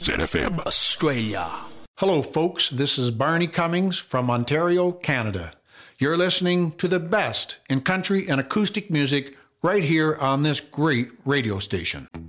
ZFM Australia. Hello, folks. This is Barney Cummings from Ontario, Canada. You're listening to the best in country and acoustic music right here on this great radio station.